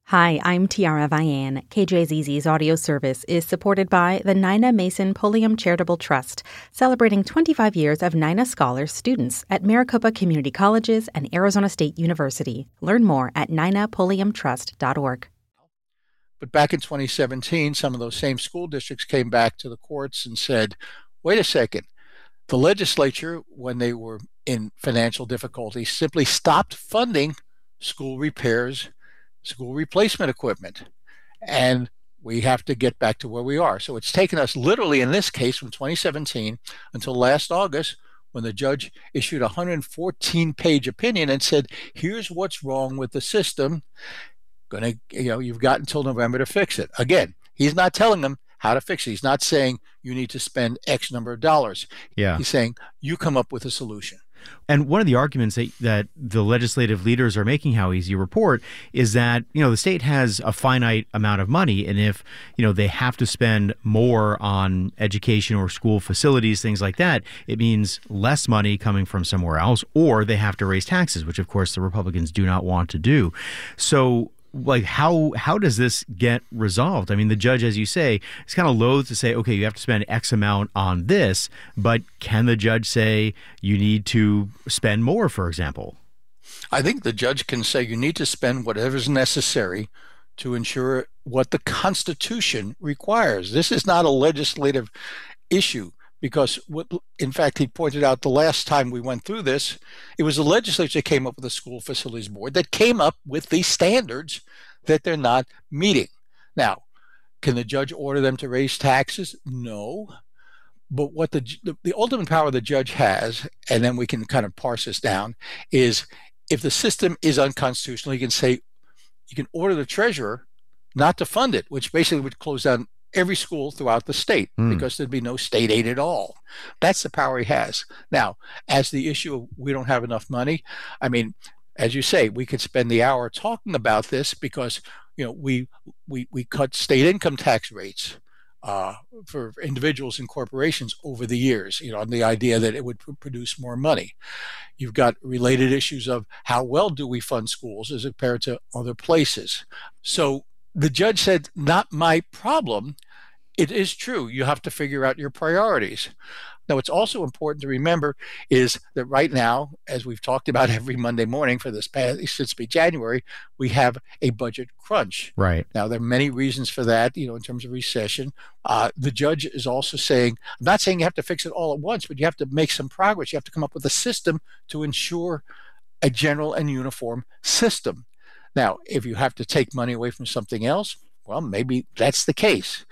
Hi, I'm Tiara Vian. KJZZ's audio service is supported by the Nina Mason Pulliam Charitable Trust, celebrating 25 years of Nina Scholars students at Maricopa Community Colleges and Arizona State University. Learn more at ninapulliamtrust.org. But back in 2017, some of those same school districts came back to the courts and said, wait a second, the legislature, when they were in financial difficulty, simply stopped funding school repairs, school replacement equipment. And we have to get back to where we are. So it's taken us literally, in this case, from 2017 until last August, when the judge issued a 114-page opinion and said, here's what's wrong with the system. You've got until November to fix it. Again, he's not telling them how to fix it. He's not saying you need to spend X number of dollars. Yeah. He's saying you come up with a solution. And one of the arguments that the legislative leaders are making, Howie, as you report, is that, the state has a finite amount of money. And if, they have to spend more on education or school facilities, things like that, it means less money coming from somewhere else, or they have to raise taxes, which, of course, the Republicans do not want to do. So how does this get resolved? I mean, the judge, as you say, is kind of loath to say, okay, you have to spend X amount on this, but can the judge say you need to spend more, for example? I think the judge can say you need to spend whatever's necessary to ensure what the Constitution requires. This is not a legislative issue. Because, in fact, he pointed out the last time we went through this, it was the legislature that came up with a school facilities board that came up with these standards that they're not meeting. Now, can the judge order them to raise taxes? No. But what the ultimate power the judge has, and then we can kind of parse this down, is if the system is unconstitutional, he can say, you can order the treasurer not to fund it, which basically would close down every school throughout the state because there'd be no state aid at all. That's the power he has. Now, as the issue of we don't have enough money, I mean, as you say, we could spend the hour talking about this because, we cut state income tax rates for individuals and corporations over the years, on the idea that it would produce more money. You've got related issues of how well do we fund schools as compared to other places. So the judge said, not my problem. It is true. You have to figure out your priorities. Now, what's also important to remember is that right now, as we've talked about every Monday morning for this past, since January, we have a budget crunch. Right. Now, there are many reasons for that, in terms of recession. The judge is also saying, I'm not saying you have to fix it all at once, but you have to make some progress. You have to come up with a system to ensure a general and uniform system. Now, if you have to take money away from something else, well, maybe that's the case.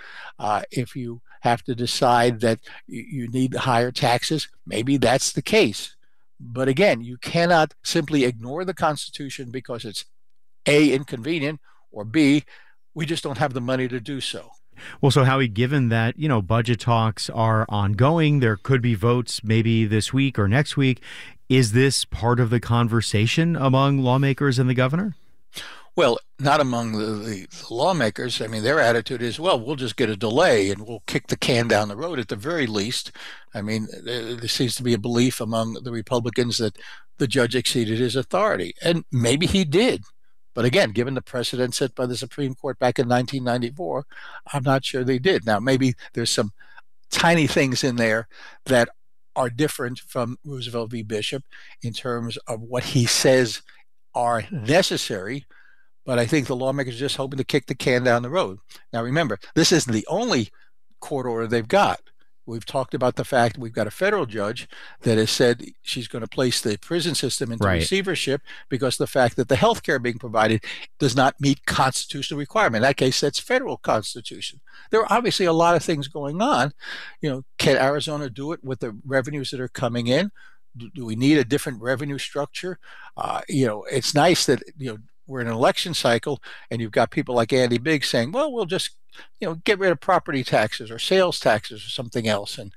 If you have to decide that you need higher taxes, maybe that's the case. But again, you cannot simply ignore the Constitution because it's A, inconvenient, or B, we just don't have the money to do so. Well, so Howie, given that, budget talks are ongoing, there could be votes maybe this week or next week. Is this part of the conversation among lawmakers and the governor? Well, not among the lawmakers. I mean, their attitude is, well, we'll just get a delay and we'll kick the can down the road at the very least. I mean, there seems to be a belief among the Republicans that the judge exceeded his authority. And maybe he did. But again, given the precedent set by the Supreme Court back in 1994, I'm not sure they did. Now, maybe there's some tiny things in there that are different from Roosevelt v. Bishop in terms of what he says are necessary. But I think the lawmakers are just hoping to kick the can down the road. Now, remember, this isn't the only court order they've got. We've talked about the fact we've got a federal judge that has said she's going to place the prison system into receivership because the fact that the health care being provided does not meet constitutional requirement. In that case, that's federal constitution. There are obviously a lot of things going on. Can Arizona do it with the revenues that are coming in? Do we need a different revenue structure? It's nice that, we're in an election cycle and you've got people like Andy Biggs saying, well, we'll just, get rid of property taxes or sales taxes or something else. And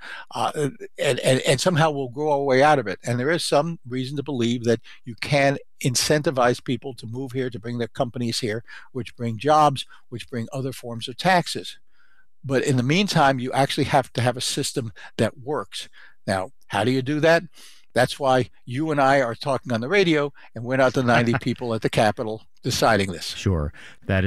somehow we'll grow our way out of it. And there is some reason to believe that you can incentivize people to move here, to bring their companies here, which bring jobs, which bring other forms of taxes. But in the meantime, you actually have to have a system that works. Now, how do you do that? That's why you and I are talking on the radio, and we're not the 90 people at the Capitol deciding this. Sure. That